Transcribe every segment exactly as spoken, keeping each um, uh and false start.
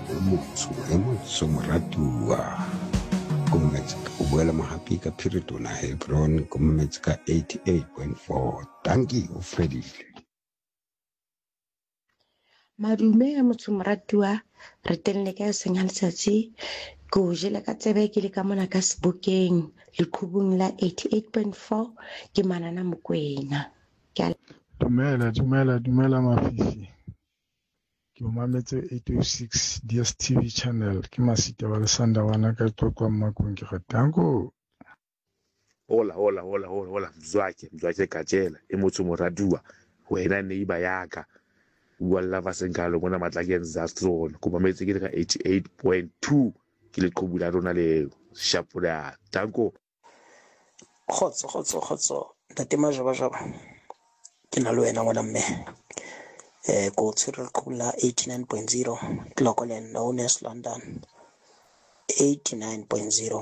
motho e motho moratuwa kumetse o boela mahapi ka Phiritona Hebron kumetse ka eighty-eight point four. Tanki o fedile. Madume ya motho moratuwa re tenne ka seng letsatsi go jela ka tsebe ke le ka mona ka Sebokeng le khubung la eighty-eight point four ke Manana Mokwena. Ke dumela dumela dumela mafifi ke o mametse eight oh six D S T V channel ke Masita wa Lesanda wana ka qoqwa Makong ke gatango. Hola hola hola hola hola mzwake mzwake kajela e motho moratuwa wena neighbor yaka wa lava sengalo mona matlakeng Zastron ku mametse ke ka eighty-eight point two ke le qhubula rona le shapula tango. Khotso khotso khotso ntate majaba jaba ke na le wena ngwana mme eh go tshwere qhubula eighty-nine point zero Clocolan known as London eighty-nine point zero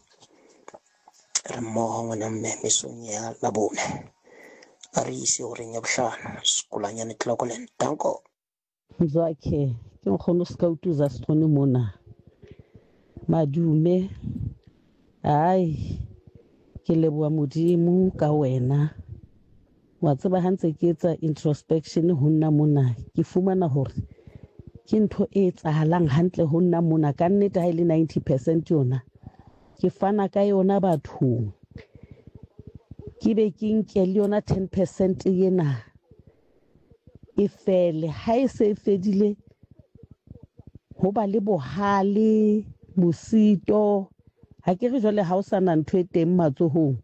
re mo ngwana mme mesong ya la bone a re ise o reng ya bohlano sekolanyane Clocolan tango Mzwakhe ke nkgono scout za Strone mona madume ai ke leboa modimo ka wena wa tseba hantse ke etsa introspection ho nna mona ke fumana hore ke ntho e etsahalang hantle ho nna mona ka nnete ha ile ninety percent yona ke fana ka yona bathong ke be ke nke le yona ten percent yena e fele ha e se fedile ho ba le bohale mosito ha ke re jole ha o sana ntho e teng matsohong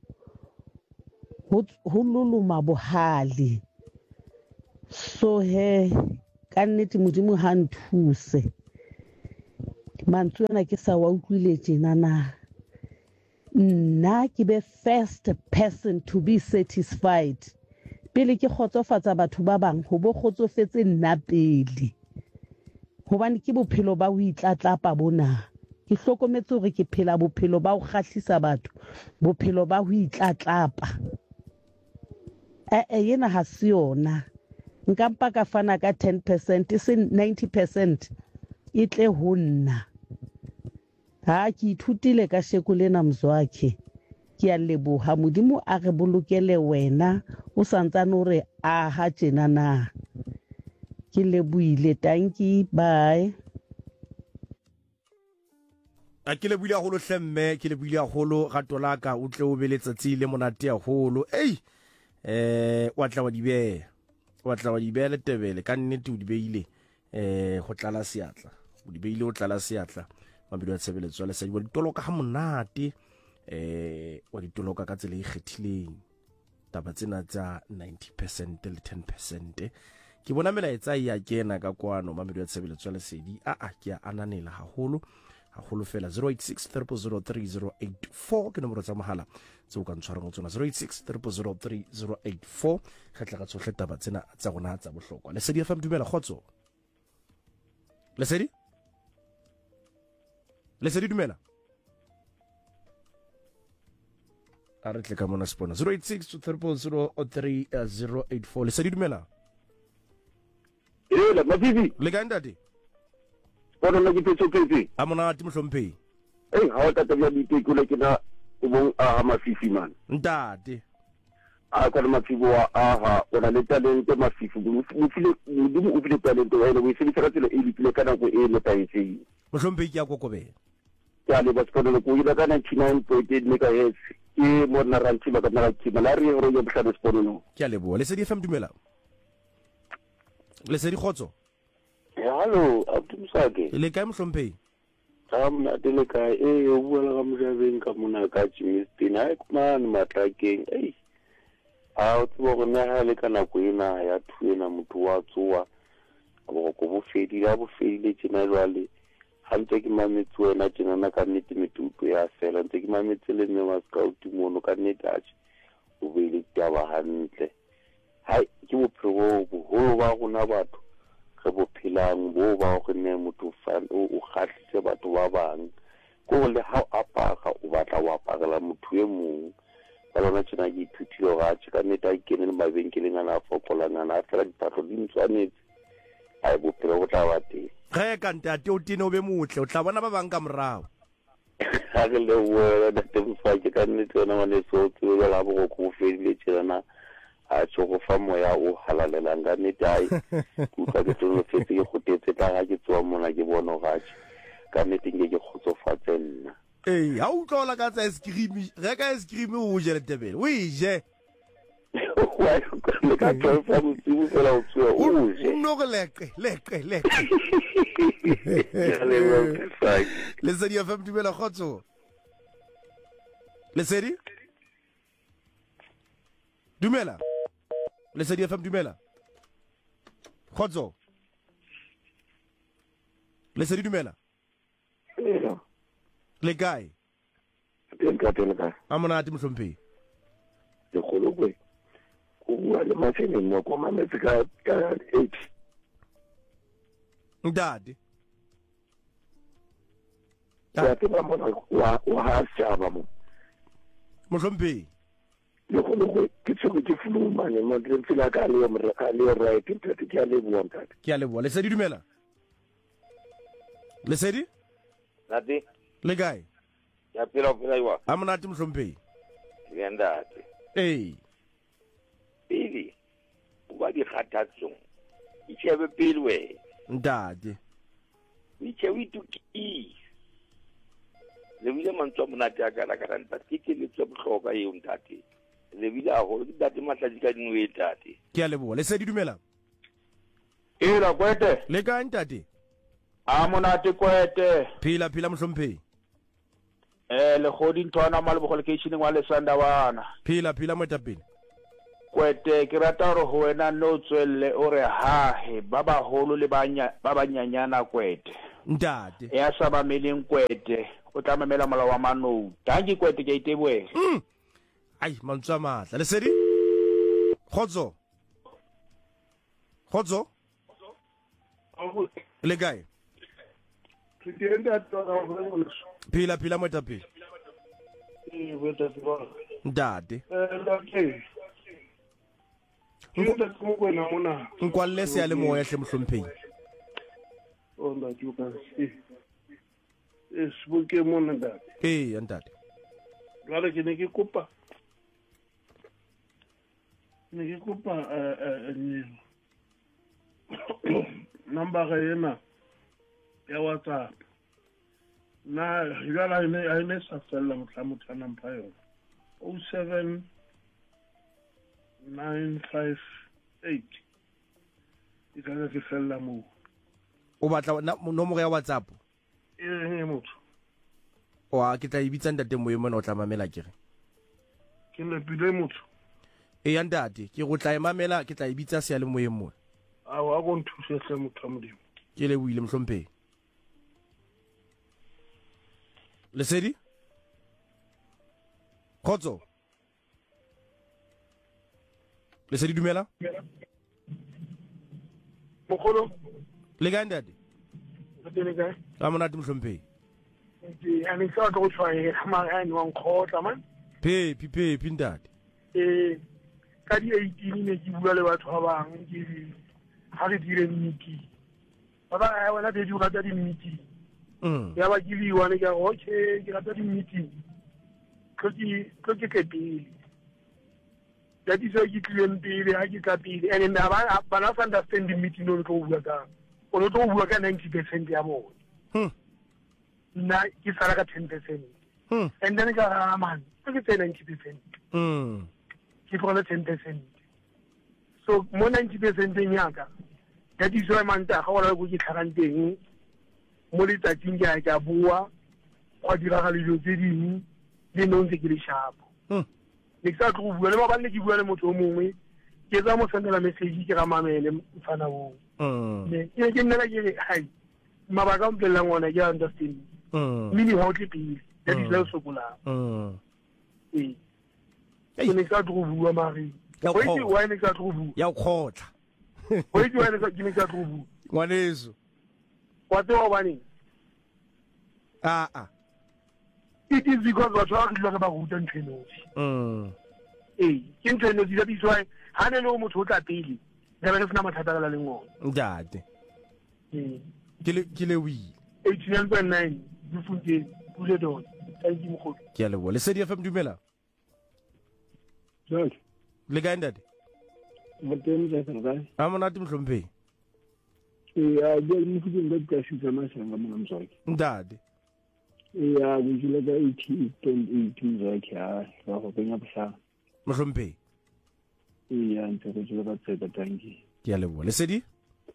ho luluma bohale so he ka nnete modimo ha nthuse mantswe ana ke sa wa utlwile tjena na nna ke be first person to be satisfied pele ke khotsofatsa batho ba bang ho bo khotsofetse nna pele hobane ke bophelo ba ho itlatlapa bona ke hlokometse hore ke phela bophelo ba ho kgahlisa batho bophelo ba ho itlatlapa eh eh yena ha se yona nka mpa ka fana ka ten percent se ninety percent e tle ho nna ha ke ithutile ka shekolena Mzwakhe ke a leboha modimo a re bolokele wena o santsane o re a ha tjena na ke leboile tanki bye. a ke le buile haholo hlemme ke le buile haholo gato la ka o tle o be letsatsi le monate haholo ei eh wa tla wa di be wa tla wa di be le tebele ka nnete o di beile eh go tlala seatla o di beile o tlala seatla mabelo a tshebeletso le sa di toloka ha monate eh wa di toloka ka tsela e kgethileng taba tsena tsa ninety percent le ten percent ke bona melaetsa ya kena ka kwano mabelo a tshebeletso le sedi a a ke ananela haholo haholo fela zero eight six three zero three zero eight four ke nomoro tsa mohala tse o ka ntshwarang tsona zero eight six three zero three zero eight four kgetla ka tsohle taba tsena tsa rona tsa bohlokwa Lesedi F M dumela khotso Lesedi Lesedi dumela a re tle ka mona spona zero eight six three zero three zero eight four Lesedi dumela eh la mafifi le ka ndate bona na ke tso tse a mona ti mohlomphe eh ha o tata ya ditekole ke na o bong a mafifi man ntate a ka mafifi wa aha ona le talente mafifi mo file mo o file talente wa ile o se bitsa tsela e lipile kana go e letaetse mohlomphe ke ya kokobela ya le ba tsona go ile ka ninety-nine point eight megahertz ke mo na ranti ba kana la kima la re re ya bohlano spono no ke a leboa Lesedi F M dumela Lesedi khotso hello abdumsake le kae mohlomphe amna tele ka e o bua la ka mojabeng ka mona ka Jimistin ai kumane matlakeng ei a o tlo go nna le kana go ena ya thuena motho wa tsoa go go bo fedi ya bo fedile tsena lwale hantse ke mametse wena tsena na ka nnete metutu ya fela ntse ke mametse le nne wa scout mono ka nnete a o be le taba hantle hai ke bophelo bo ho ba gona batho re bo phelang bo ba go nne motho fan o kgatlhise batho ba bang go le ha apaka o batla wa apagela motho e mong ba lona tsena ke ithutile ga tshika nnete a kene le mabenkeleng ana a fokolangana a fela diphatlo di ntshwanetse ai bophelo go tla ba teng ge leka ntate o tene o be motle o tla bona ba bang ka morao ha ke le wena ntate Mofaki ka nnete yona ngwane so tsebe la bo go fedile tsena a tso go fa moya o halalelang ka nnete ai ku ka ke tlo fetse ke gotetse tla ga ke tswa mona ke bona gatshe ka nnete ke ke khotsofatse nna eh ha o tlola ka tsa ice cream re ka ice cream o je le tebele o je wa le ka tlo fa mo fela o tswa o je no go leqe leqe leqe le sedi F M dumela khotso le sedi dumela le sedi F M dumela khotso le sedi dumela le kae teng ka teng ka amona ti mhlompi le kholokwe ku bua le mafene mo ko mametse ka ka eight ndadi ya te ba mona wa wa ha shaba mo mhlompi le kholokwe ke tsho ke fuluma ne mo re tsela ka le mo ka le right ke ke ya le bua ntate ke ya le bua le sedi dumela le sedi nati le kae ya pela pela iwa amona ti mhlompi le ndate eh pele wa di khatatso itshebe pele we ndadi itshebe tuki le bile mantswa monate aka la ka nta ke ke le tswa bohloka e ntate le bile a go di date matlaji ka dinwe tate ke ya le bua le sedi dumela e la kwete le kae ntate a monate kwete phila phila mhlompi eh le godi ntwana male bo location wa le sanda wana phila phila motapele kwete ke rata re ho wena no tswelle o re ha he ba ba holo le banya ba banyanyana kwete ntate ya sa ba meleng kwete o tla mamela mola wa mano tangi kwete ke itebwe mm. ai mantswa matla le sedi khotso khotso le kae phila phila motapele e bota tswa ntate eh ntate ke tla mo kwena mona nkwalle se ya le moya hle mhlompheng o nda tjuka e e sbuke mona ntate eh ntate jwale ke ne ke kopa ne ke kopa eh eh number ga ena ya WhatsApp na jala ine ine sa fella motla motana mpa yona oh seven nine five eight ikaga ke fella mo o batla nomoro ya WhatsApp e nge motho wa ke tla ibitsa ntate mo yemo o tla mamela kere ke le pile motho e ya ntate ke go tla emamela ke tla ibitsa se ya le moyemo a wa go nthuse se motho modimo ke le buile mhlompe le sedi khotso le sedi dumela mokgolo le ga ndade le ga amona ti mhlompe di ani sa go tshwaye ma ani wa nkgotla man pe pi pe pi ndade eh ka di eighteen ne ke bua le batho ba bang ke ha re dire meeting ba ba a wena di bua tsa di meeting mm ya ba ke li wane ke okay ke rata di meeting ke ke ke ke pele ya di so ke tlileng pele ha ke tla pele and then ba ba na understand the meeting no go bua ka o no to bua ka ninety percent ya bona hm na ke sala ka ten percent hm and then ka man ke ke ninety percent mm ke tlola ten percent so mo ninety percent nyaka ya di so manta ga wala go ke tlharanteng mo le tsatsing ke a ka bua go dira ga le jo tse ding le no ntse ke le shapo hm le tsa go bua le ba bane ke bua le motho o mongwe ke tsa mo sendela message ke ga mamele mfana wo mm ne ke ke nna ke hai mabaka o mpela ngwana ke understand mm mini ho tle pele ya di tla sokola mm eh ke ne ka go bua mari ya go itse wa ne ka go bua ya khotla go itse wa ne ka ke ne ka go bua ngwaneso wa tlo wa bane ah ah it is because batho ba re ba go utang tshenosi mm eh ke nteno di di tswa ha ne no motho o tla pele ga re sena mathata la lengwe ndade eh ke le ke le wi eighty-nine point nine Bloemfontein pule dot thank you mokgotsi ke a leboha Lesedi F M dumela jwale le kae ntate moteng ja se nka a monate Mhlomphehi ya je ni futhi ngaka shisa mashanga mina mzwakhe ndade ya kujile ka eighty-eight point eight mzwakhe ha ga go penya bosha Mhlomphehi ya ntse go jile ka tseka tanki ke a leboha Lesedi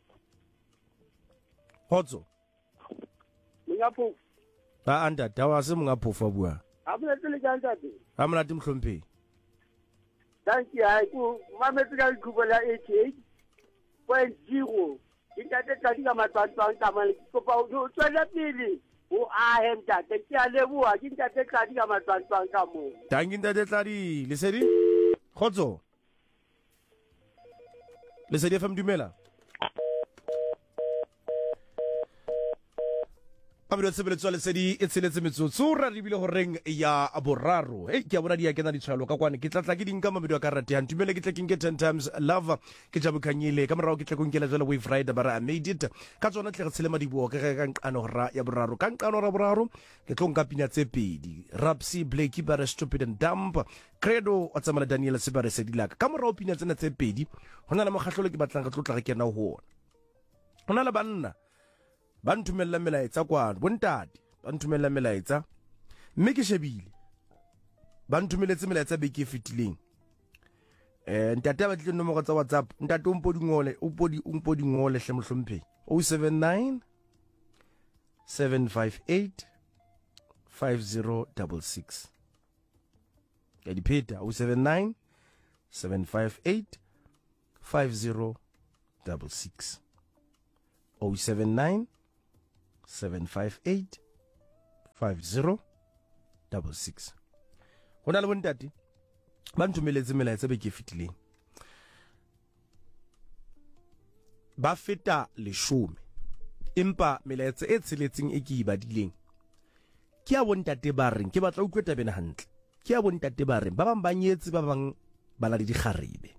Hotso Mngapho a anda dawa se mngaphofa bua abuletse le kantate a monate Mhlomphehi thank you ai ku mametse ka ikhubo la eighty-eight point zero intate ka di ka matwantwa ka mane kopa o tswela pele o a ntate ke a leboha ke ntate ka di ka matwantwa ka mo tangi ntate tladi Lesedi Khotso Lesedi F M dumela Abilo tsebeletswa Lesedi e tsheletse metsotso ra ribile ho reng ya boraro hey ke a bona dia kena di tshwalo ka kwane ke tlatla ke dinka mabedo ka rate han tumele ke tle ke nke ten times love ke jabukhanyile ka morao ke tle go nkela jwale wave rider bara I made it ka tsona tle re tshele madibo ke ga nqano ra ya boraro ka nqano ra boraro ke tlo nka pina tse pedi Rapsi Blakey bare stupid and dumb Credo o tsamala Daniel Sebare Sedilaka ka morao pina tsena tse pedi hona le mogahlolo ke batlang ga tlotla ke kena ho ona hona le banna ba nthumella melaetsa kwano bontate ba nthumella melaetsa mme ke shebile ba nthumeletse melaetsa be ke fitileng eh ntate ba tle nomoro tsa WhatsApp ntate o mpo dingole o podi o mpo dingole hle Mhlomphehi oh seven nine seven five eight five zero six six ya dipeta oh seven nine seven five eight five zero six six oh seven nine seven five eight five zero six six hona le bontate ba nthumeletse melaetsa be ke fitileng ba feta leshome empa melaetsa e tsheletseng e ke ibadileng ke a bontate ba reng ke batla utlwe tabena hantle ke a bontate ba reng ba bang ba nyetse ba bang ba la di kgarebe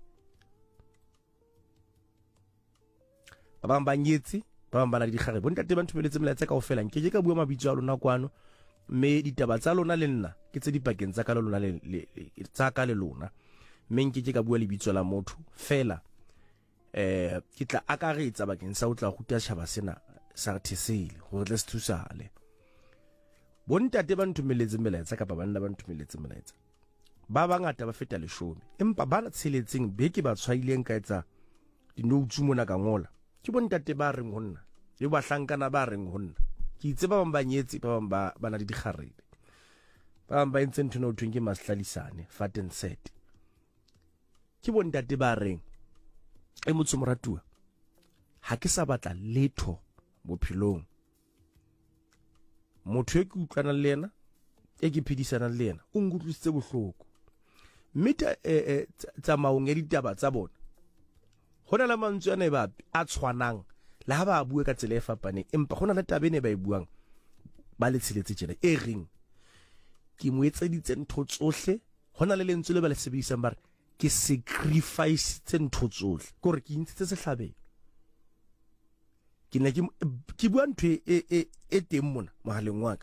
ba bang ba nyetse ba bang ba la di kgarebe bontate ba nthubeletse melaetsa kaofela nke ke ka bua mabitso a lona kwano mme ditaba tsa lona le nna ke tse dipakeng tsa ka le lona le tsa ka le lona mme nke ke ka bua lebitso la motho fela eh ke tla akaretsa bakeng sa o tla ruta tshaba sena sa rthesele gore tle se thusale bontate ba nthubeletse melaetsa ka ba banna ba nthubeletse melaetsa ba bangata ba feta leshome empa ba tsheletseng beke ba tshwaileng ka etsa dinotsu mona ka ngola ke bontate ba reng honna le ba hlankana ba reng honna ke itse ba bang ba nyetse ba bang ba bana le dikgarebe ba bang ba entse ntho no thweng ke maslalisane fat and set ke bontate ba reng e motho moratua ha ke sa batla letho bophelong motho e ke utlwana le yena e ke phedisana le yena o ngutlwisitse bohloko mme tsa maong ya ditaba tsa bona hona la mantswe ana ba a tshwanang la ha ba bua ka tsela e fapaneng empa hona le tabene ba e buang ba le tshiletse tjena e reng ke mo etseditse ntho tsohle hona le lentswe le ba le sebedisang ba re ke sacrifice tse ntho tsohle gore ke intse sehlabelo ke ne ke ke bua ntho e e e teng mona mohaleng wa ka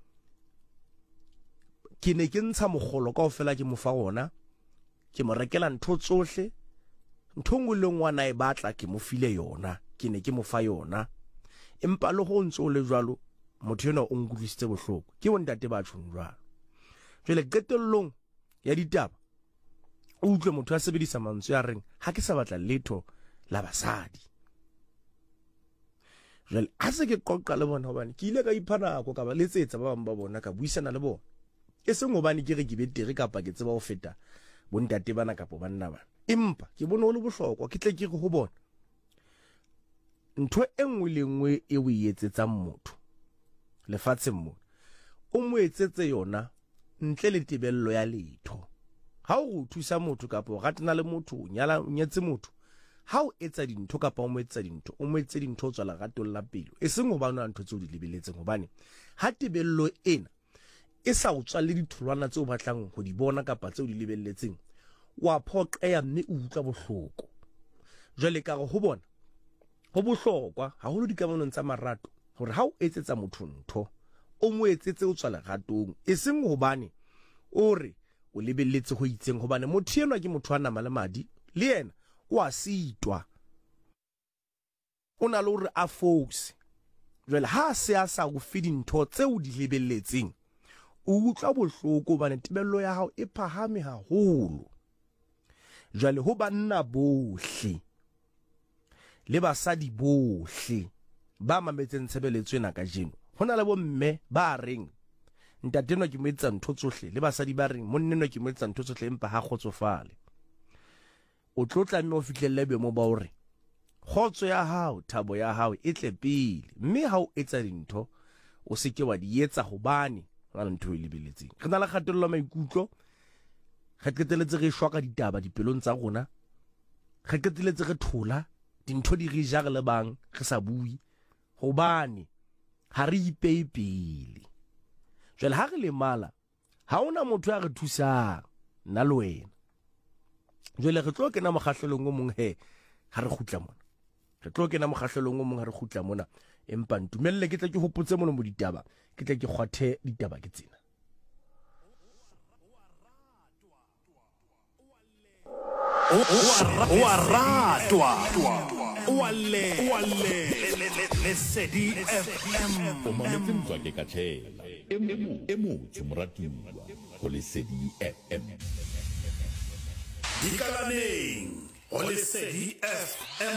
ke ne ke ntsha mogolo kaofela ke mo fa ona ke mo rekela ntho tsohle ntho ngwe le ngwana e batla ke mo file yona ke ne ke mo fa yona empa le go ntse o le jwalo motho yona o ngudisitse bohloko ke bontate ba tshong jwalo jwale qetellong ya ditaba o utlwe motho a sebedisa mantswe a reng ha ke sa batla letho la basadi jwale a se ke qoqa le bona hobane ke ile ka iphana go ka ba letsetsa ba bang ba bona ka buisana le bona e seng hobane ke re ke betere kapa ke tseba ho feta bontate bana kapo banna bana empa ke bona ho le bohlokwa ke tle ke re ho bona ntho e nngwe le nngwe e o etsetsang motho lefatsheng mona o mo etsetse yona ntle le tebello ya letho ha o thusa motho kapo ratana le motho o nyala o nyetse motho ha o etsa dintho kapa o mo etsa dintho o mo etse dintho tswala ratong la pelo e seng ho bana ntho tse o di lebeletseng hobane ha tebello ena e sa o tswa le ditholwana tse o batlang ho di bona kapa tse o di lebelletseng wa phoqeya mme o utlwa bohloko jwale ka go bona ho bohlokwa haholo dikamanong tsa marato hore ha o etsetsa motho ntho o mo etsetse o tswa leratong e seng hobane o re o lebelletse ho itseng hobane motho enwa ke motho a nama le madi le yena o a sitwa o na le hore a focus jwale ha se a sa go fidi ntho tse o di lebelletseng o utlwa bohloko hobane tebello ya hao e phahame haholo jwale ho banna bohle le basadi bohle ba mametseng tshebeletso ena ka jeno hona le bomme ba reng ntatenwa ke mo etsa ntho tsohle le basadi ba reng monnenwa ke mo etsa ntho tsohle empa ha khotsofale o tlotla mme o fihlelle be mo ba hore khotso ya hao thabo ya hao e tle pele mme ha o etsa dintho o se ke wa di etsa hobane ga ntho e lebeletseng re na la kgatello maikutlo ga qeteletse re shwa ka ditaba dipelong tsa rona ga qeteletse re thola dintho di re ja re le bang re sa bui hobane ha re ipei pele jwale ha re le mala ha ona motho ya re thusang nna le wena jwale re tlo kena mokgahlelong o mong he ha re khutla mona re tlo kena mokgahlelong o mong ha re khutla mona empa ntumelle ke tla ke hopotse mono mo ditaba ke tla ke kgwathe ditaba ke tsena o a ratwa o a le o a le Lesedi F M o mametse ntwa ke ka tshela e motho moratuwa go Lesedi F M dikalaneng go Lesedi F M